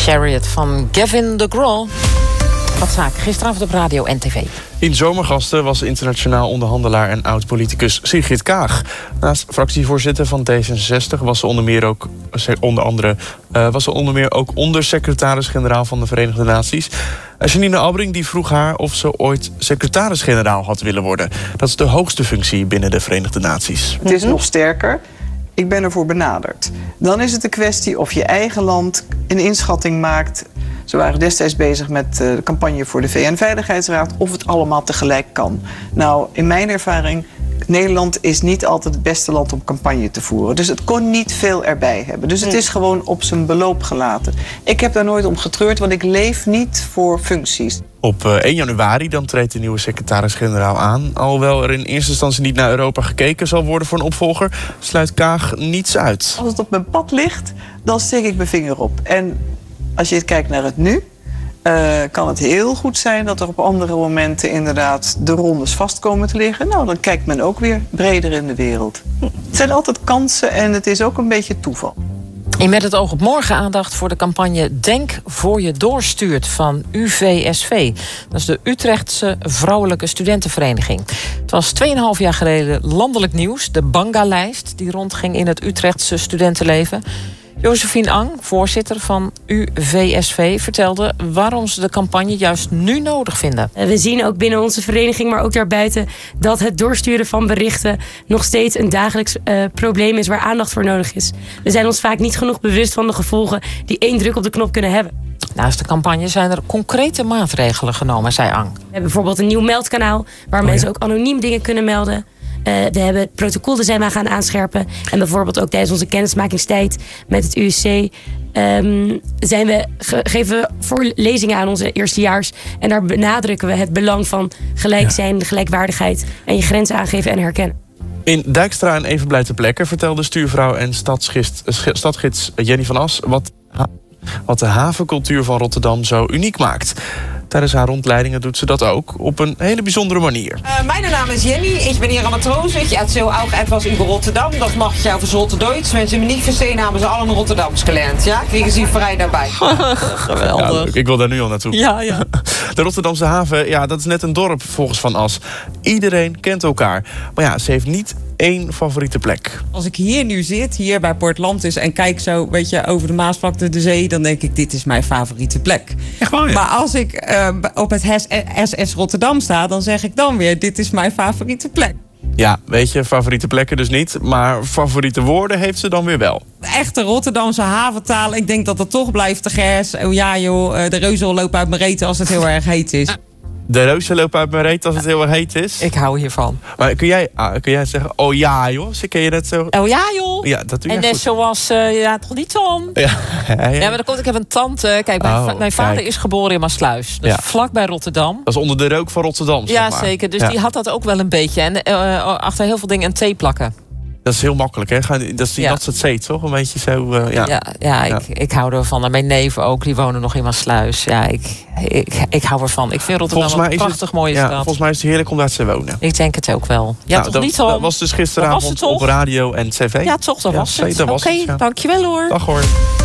Chariot van Gavin DeGraw. Wat zaak, gisteravond op radio en tv. In Zomergasten was internationaal onderhandelaar en oud-politicus Sigrid Kaag. Naast fractievoorzitter van D66 was ze onder meer ook ondersecretaris-generaal van de Verenigde Naties. Janine Albring die vroeg haar of ze ooit secretaris-generaal had willen worden. Dat is de hoogste functie binnen de Verenigde Naties. Het is nog sterker. Ik ben ervoor benaderd. Dan is het een kwestie of je eigen land een inschatting maakt. Ze waren destijds bezig met de campagne voor de VN-veiligheidsraad. Of het allemaal tegelijk kan. Nou, in mijn ervaring, Nederland is niet altijd het beste land om campagne te voeren. Dus het kon niet veel erbij hebben. Dus het is gewoon op zijn beloop gelaten. Ik heb daar nooit om getreurd, want ik leef niet voor functies. Op 1 januari dan treedt de nieuwe secretaris-generaal aan. Alhoewel er in eerste instantie niet naar Europa gekeken zal worden voor een opvolger, sluit Kaag niets uit. Als het op mijn pad ligt, dan steek ik mijn vinger op. En als je kijkt naar het nu, kan het heel goed zijn dat er op andere momenten inderdaad de rondes vast komen te liggen. Nou, dan kijkt men ook weer breder in de wereld. Het zijn altijd kansen en het is ook een beetje toeval. In Met het oog op morgen aandacht voor de campagne Denk voor je doorstuurt van UVSV. Dat is de Utrechtse Vrouwelijke Studentenvereniging. Het was 2,5 jaar geleden landelijk nieuws, de Banga-lijst die rondging in het Utrechtse studentenleven. Josephine Ang, voorzitter van UVSV, vertelde waarom ze de campagne juist nu nodig vinden. We zien ook binnen onze vereniging, maar ook daarbuiten, dat het doorsturen van berichten nog steeds een dagelijks probleem is waar aandacht voor nodig is. We zijn ons vaak niet genoeg bewust van de gevolgen die 1 druk op de knop kunnen hebben. Naast de campagne zijn er concrete maatregelen genomen, zei Ang. We hebben bijvoorbeeld een nieuw meldkanaal waar mensen ook anoniem dingen kunnen melden. We hebben het protocol er zijn we gaan aanscherpen. En bijvoorbeeld ook tijdens onze kennismakingstijd met het USC geven we voorlezingen aan onze eerstejaars. En daar benadrukken we het belang van gelijk zijn, de gelijkwaardigheid en je grenzen aangeven en herkennen. In Dijkstra en Evenblij ter plekke vertelde stuurvrouw en stadgids Jenny van As wat de havencultuur van Rotterdam zo uniek maakt. Tijdens haar rondleidingen doet ze dat ook op een hele bijzondere manier. Mijn naam is Jenny, ik ben hier aan het Matroos. Ik erzähl auch etwas über Rotterdam. Das mache ich auf Schotterdeutsch. Wenn Sie mich nicht verstehen, haben Sie alle Rotterdams gelernt. Ja, kriegen Sie vrij daarbij. Geweldig. Ja, ik wil daar nu al naartoe. Ja. De Rotterdamse haven, ja, dat is net een dorp volgens Van As. Iedereen kent elkaar. Maar ja, ze heeft niet één favoriete plek. Als ik hier nu zit, hier bij Port Lantis en kijk zo, weet je, over de Maasvlakte, de zee, dan denk ik, dit is mijn favoriete plek. Echt waar, ja? Maar als ik op het SS Rotterdam sta, dan zeg ik dan weer, dit is mijn favoriete plek. Ja, weet je, favoriete plekken dus niet, maar favoriete woorden heeft ze dan weer wel. Echte Rotterdamse haventaal, ik denk dat het toch blijft de gers. Oh ja joh, de reuzel loopt uit mijn reet als het heel erg heet is. De reuzen lopen uit mijn reet als het heel erg heet is. Ik hou hiervan. Maar kun jij zeggen, oh ja joh? Ken je dat zo? Oh ja joh? Ja, dat doe je en net goed. Zoals, ja toch niet Tom? Ja, maar dat komt, ik heb een tante. Kijk, mijn vader is geboren in Maassluis. Dus vlak bij Rotterdam. Dat is onder de rook van Rotterdam, zeg maar. Ja, zeker. Dus die had dat ook wel een beetje. En achter heel veel dingen een thee plakken. Dat is heel makkelijk, hè? Dat is die dat zeet, toch? Een beetje zo, Ik hou ervan. En mijn neven ook, die wonen nog in Maassluis. Ja, ik hou ervan. Ik vind Rotterdam een prachtig mooie stad. Volgens mij is het heerlijk om daar te wonen. Ik denk het ook wel. Ja, toch niet zo. Dat was dus gisteravond op radio en tv. Ja, toch, dat was het. Oké, dankjewel hoor. Dag hoor.